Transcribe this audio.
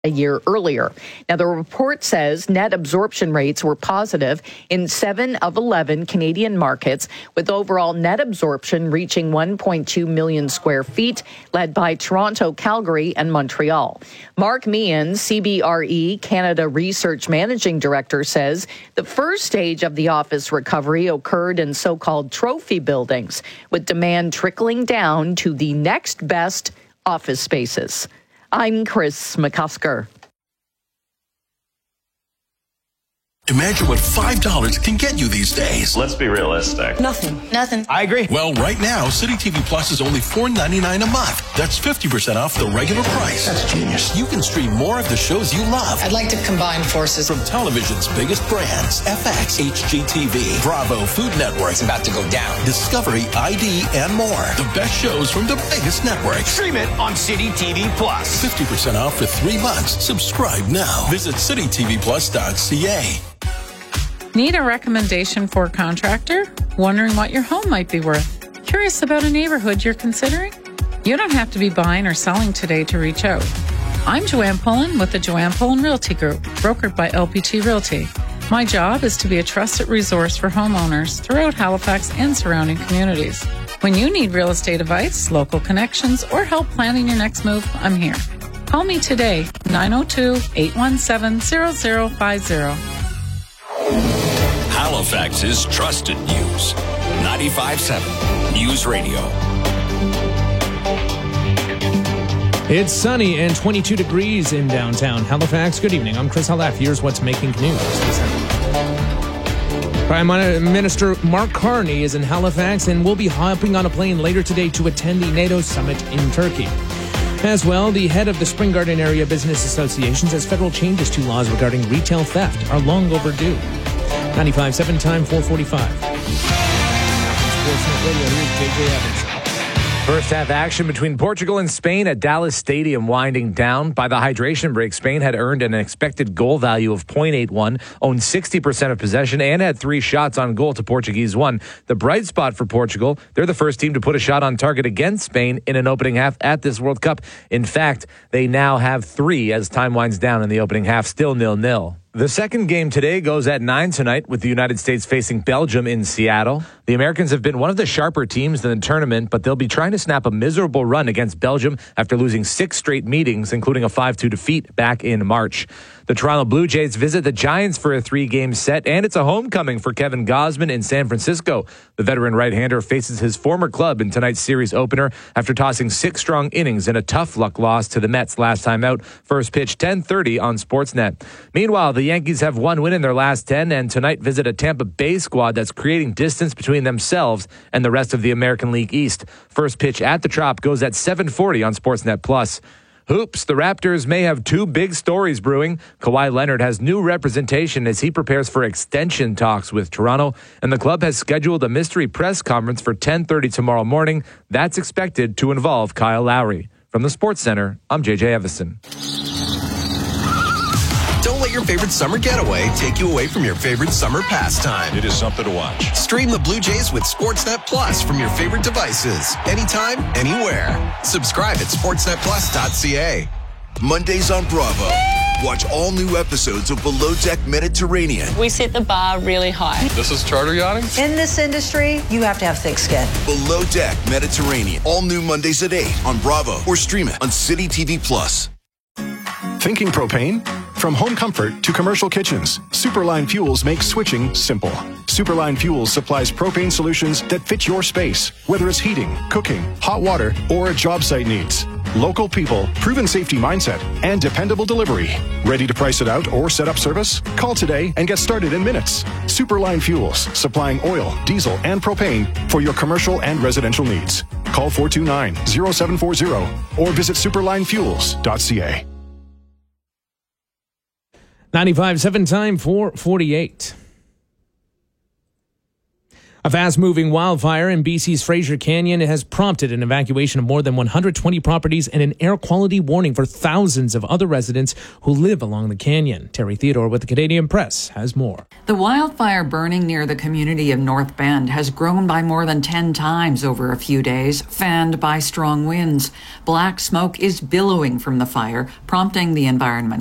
a year earlier. Now, the report says net absorption rates were positive in 7 of 11 Canadian markets, with overall net absorption reaching 1.2 million square feet, led by Toronto, Calgary, and Montreal. Mark Meehan, CBRE Canada Research Managing Director, says the first stage of the office recovery occurred in so-called trophy buildings, with demand trickling down to the next best office spaces. I'm Chris McCusker. Imagine what $5 can get you these days. Let's be realistic. Nothing. I agree. Well, right now, City TV Plus is only $4.99 a month. That's 50% off the regular price. That's genius. You can stream more of the shows you love. I'd like to combine forces. From television's biggest brands, FX, HGTV, Bravo, Food Network. It's about to go down. Discovery, ID, and more. The best shows from the biggest networks. Stream it on City TV Plus. 50% off for 3 months. Subscribe now. Visit citytvplus.ca. Need a recommendation for a contractor? Wondering what your home might be worth? Curious about a neighborhood you're considering? You don't have to be buying or selling today to reach out. I'm Joanne Pullen with the Joanne Pullen Realty Group, brokered by LPT Realty. My job is to be a trusted resource for homeowners throughout Halifax and surrounding communities. When you need real estate advice, local connections, or help planning your next move, I'm here. Call me today, 902-817-0050. Halifax's trusted news. 95.7 News Radio. It's sunny and 22 degrees in downtown Halifax. Good evening. I'm Chris Halef. Here's what's making news. Prime Minister Mark Carney is in Halifax and will be hopping on a plane later today to attend the NATO summit in Turkey. As well, the head of the Spring Garden Area Business Association says federal changes to laws regarding retail theft are long overdue. 95.7 time, 4:45. Sportsnet Radio, here's JJ Evans. First half action between Portugal and Spain at Dallas Stadium winding down. By the hydration break, Spain had earned an expected goal value of .81, owned 60% of possession, and had 3 shots on goal to Portuguese 1. The bright spot for Portugal, they're the first team to put a shot on target against Spain in an opening half at this World Cup. In fact, they now have 3 as time winds down in the opening half, still 0-0. The second game today goes at 9 tonight with the United States facing Belgium in Seattle. The Americans have been one of the sharper teams in the tournament, but they'll be trying to snap a miserable run against Belgium after losing 6 straight meetings, including a 5-2 defeat back in March. The Toronto Blue Jays visit the Giants for a 3-game set, and it's a homecoming for Kevin Gausman in San Francisco. The veteran right-hander faces his former club in tonight's series opener after tossing 6 strong innings in a tough-luck loss to the Mets last time out. First pitch 10:30 on Sportsnet. Meanwhile, the Yankees have 1 win in their last 10, and tonight visit a Tampa Bay squad that's creating distance between themselves and the rest of the American League East. First pitch at the Trop goes at 7:40 on Sportsnet Plus. Hoops, the Raptors may have 2 big stories brewing. Kawhi Leonard has new representation as he prepares for extension talks with Toronto, and the club has scheduled a mystery press conference for 10:30 tomorrow morning. That's expected to involve Kyle Lowry. From the Sports Center, I'm JJ Evison. Don't let your favorite summer getaway take you away from your favorite summer pastime. It is something to watch. Stream the Blue Jays with Sportsnet Plus from your favorite devices. Anytime, anywhere. Subscribe at sportsnetplus.ca. Mondays on Bravo. Watch all new episodes of Below Deck Mediterranean. We set the bar really high. This is charter yachting? In this industry, you have to have thick skin. Below Deck Mediterranean. All new Mondays at 8 on Bravo or stream it on City TV Plus. Thinking propane? From home comfort to commercial kitchens, Superline Fuels makes switching simple. Superline Fuels supplies propane solutions that fit your space, whether it's heating, cooking, hot water, or job site needs. Local people, proven safety mindset, and dependable delivery. Ready to price it out or set up service? Call today and get started in minutes. Superline Fuels, supplying oil, diesel, and propane for your commercial and residential needs. Call 429-0740 or visit superlinefuels.ca. 95.7 time, 4:48. A fast-moving wildfire in BC's Fraser Canyon has prompted an evacuation of more than 120 properties and an air quality warning for thousands of other residents who live along the canyon. Terry Theodore with the Canadian Press has more. The wildfire burning near the community of North Bend has grown by more than 10 times over a few days, fanned by strong winds. Black smoke is billowing from the fire, prompting the Environment